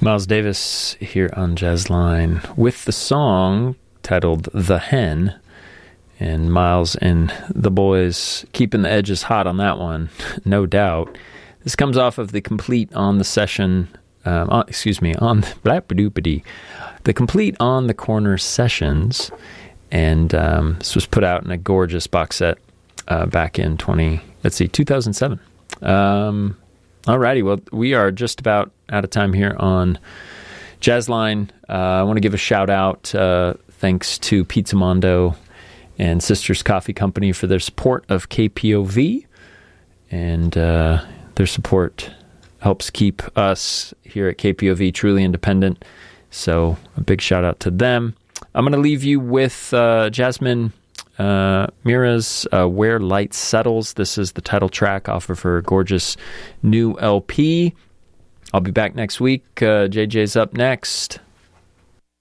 Miles Davis here on Jazzline with the song titled The Hen. And Miles and the boys keeping the edges hot on that one, no doubt. This comes off of the Complete on the Session, on the Complete on the Corner Sessions. And this was put out in a gorgeous box set back in 2007. Alrighty, well, we are just about out of time here on Jazzline. I want to give a shout out, thanks to Pizza Mondo and Sisters Coffee Company for their support of KPOV, and their support helps keep us here at KPOV truly independent. So a big shout out to them. I'm going to leave you with Jasmine Mira's Where Light Settles. This is the title track off of her gorgeous new LP. I'll be back next week. JJ's up next.